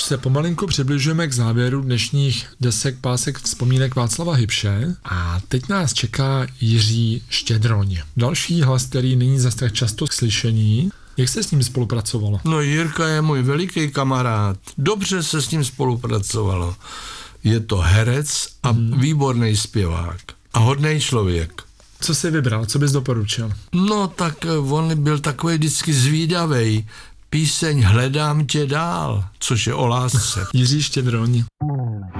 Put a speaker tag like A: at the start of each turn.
A: se pomalinku přibližujeme k závěru dnešních desek pásek vzpomínek Václava Hybše a teď nás čeká Jiří Štědroň. Další hlas, který není zase tak často slyšený. Jak se s ním spolupracovalo?
B: No, Jirka je můj veliký kamarád. Dobře se s ním spolupracovalo. Je to herec a výborný zpěvák. A hodnej člověk.
A: Co jsi vybral? Co bys doporučil?
B: No, tak on byl takový vždycky zvídavej. Píseň Hledám tě dál, což je o lásce.
A: Jiří Štědroň.